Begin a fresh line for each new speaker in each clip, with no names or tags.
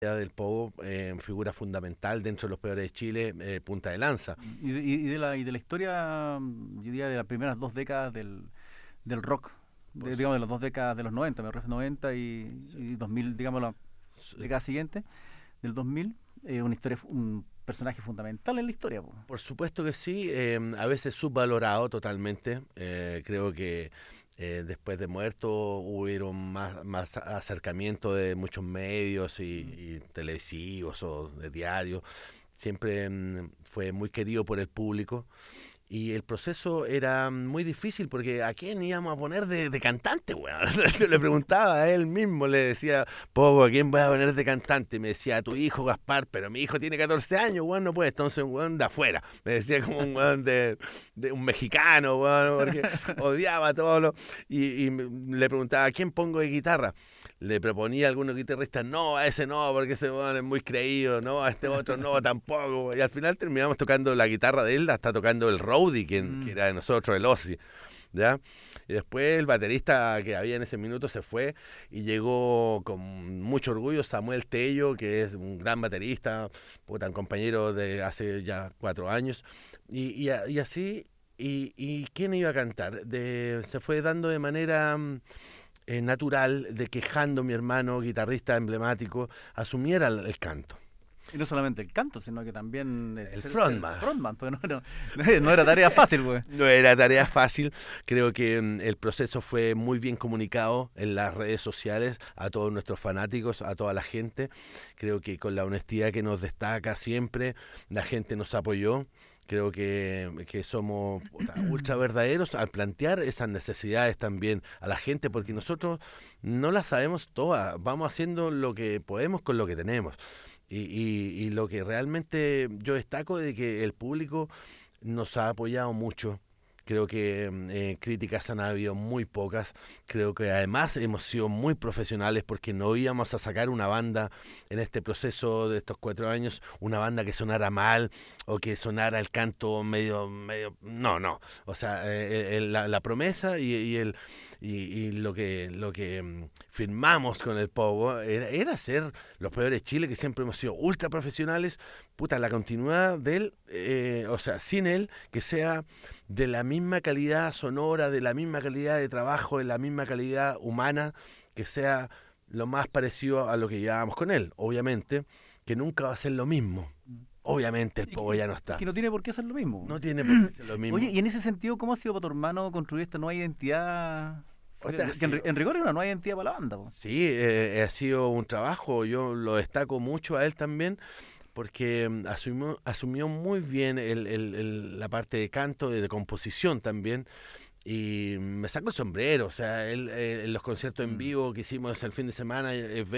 del Pogo, figura fundamental dentro de los peores de Chile, punta de lanza.
Y de la historia, yo diría, de las primeras 2 décadas del rock,
Por su-
digamos, de las 2 décadas de los 90, me refiero a 90
su-
y 2000, digamos, la
su-
década siguiente, del 2000, una historia, un personaje fundamental en la historia, po.
por supuesto que sí, a veces subvalorado totalmente. Creo que después de muerto hubieron más acercamiento de muchos medios
Mm.
y televisivos o de diarios. Siempre fue muy querido por el público. Y el proceso era muy difícil porque ¿a quién íbamos a poner de cantante, weón? Yo le preguntaba a él mismo, le decía, Pogo, ¿a quién voy a poner de cantante? Y me decía, a tu hijo, Gaspar, pero mi hijo tiene 14 años, weón, no puede, entonces un weón de afuera. Me decía como un weón de un mexicano, weón, porque odiaba todo lo... le preguntaba, ¿a quién pongo de guitarra? Le proponía a algunos guitarristas, no, a ese no, porque ese weón es muy creído, no, a este otro no, tampoco. Y al final terminamos tocando la guitarra de él, hasta tocando el roadie, que
Mm.
era de nosotros, el Ozzy, ¿ya? Y después el baterista que había en ese minuto se fue y llegó con mucho orgullo Samuel Tello, que es un gran baterista, puta, un compañero de hace ya 4 años. Y así, y ¿quién iba a cantar? Se fue dando de manera natural de que Jando, mi hermano, guitarrista emblemático, asumiera el canto.
Y no solamente el canto, sino que también
El
ser
frontman.
frontman, porque no era tarea fácil, güey.
No era tarea fácil, creo que el proceso fue muy bien comunicado en las redes sociales a todos nuestros fanáticos, a toda la gente. Creo que con la honestidad que nos destaca siempre, la gente nos apoyó. Creo que somos puta, ultra verdaderos al plantear esas necesidades también a la gente, porque nosotros no las sabemos todas, vamos haciendo lo que podemos con lo que tenemos. Y lo que realmente yo destaco de que el público nos ha apoyado mucho. Creo que críticas han habido muy pocas. Creo que además hemos sido muy profesionales porque no íbamos a sacar una banda en este proceso de estos 4 años, una banda que sonara mal o que sonara el canto medio, no, no. O sea, la promesa y lo que firmamos con el Pogo era ser los peores de Chile, que siempre hemos sido ultra profesionales. Puta, la continuidad de él, o sea, sin él, que sea de la misma calidad sonora, de la misma calidad de trabajo, de la misma calidad humana, que sea lo más parecido a lo que llevábamos con él. Obviamente que nunca va a ser lo mismo. Obviamente el
Es que,
Pogo
es
ya no
es
está.
que no tiene por qué ser lo mismo.
No tiene por qué ser lo
Oye,
mismo.
y en ese sentido, ¿cómo ha sido para tu hermano construir esta nueva identidad?
Este ha
Que en,
sido,
en rigor es una nueva identidad para la banda, po.
sí, ha sido un trabajo, yo lo destaco mucho a él también, porque asumió muy bien la parte de canto y de composición también. Y me saco el sombrero, o sea, él en los conciertos en
Mm.
vivo que hicimos el fin de semana,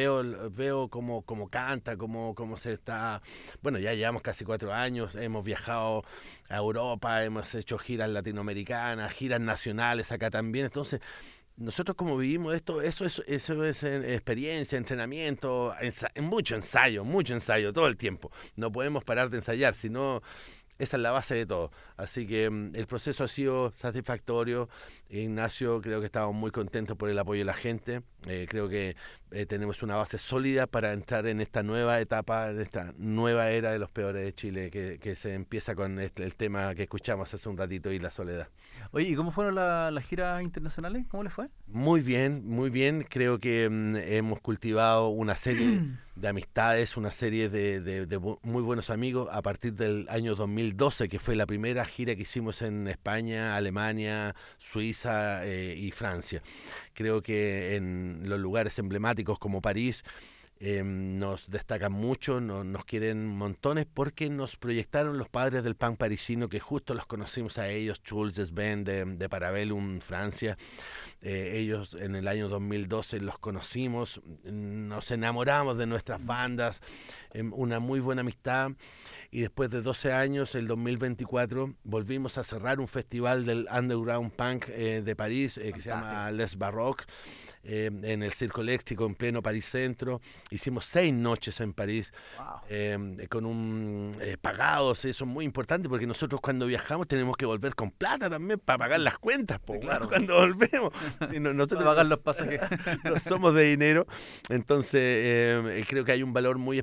veo cómo canta, cómo se está... Bueno, ya llevamos casi 4 años, hemos viajado a Europa, hemos hecho giras latinoamericanas, giras nacionales acá también, entonces nosotros como vivimos esto, eso es experiencia, entrenamiento, mucho ensayo, todo el tiempo. No podemos parar de ensayar, sino esa es la base de todo. Así que el proceso ha sido satisfactorio. Ignacio, creo que estamos muy contentos por el apoyo de la gente. Creo que tenemos una base sólida para entrar en esta nueva etapa, en esta nueva era de los peores de Chile, que se empieza con el tema que escuchamos hace un ratito y la soledad.
Oye, ¿y cómo fueron las giras internacionales? ¿Cómo les fue?
Muy bien, muy bien. Creo que hemos cultivado una serie de amistades, una serie de muy buenos amigos a partir del año 2012, que fue la primera gira que hicimos en España, Alemania, Suiza y Francia. Creo que en los lugares emblemáticos como París nos destacan mucho, nos quieren montones porque nos proyectaron los padres del punk parisino, que justo los conocimos a ellos, Jules Sven de Parabellum, Francia. Ellos en el año 2012 los conocimos, nos enamoramos de nuestras bandas, una muy buena amistad, y después de 12 años, el 2024, volvimos a cerrar un festival del underground punk de París que se
Fantástico.
llama Les Baroques, en el Circo Eléctrico en pleno París Centro. Hicimos 6 noches en París, con un pagados. Eso es muy importante porque nosotros cuando viajamos tenemos que volver con plata también para pagar las cuentas, po,
claro.
cuando volvemos. Nosotros
pagar los pasajes.
no somos de dinero, entonces creo que hay un valor muy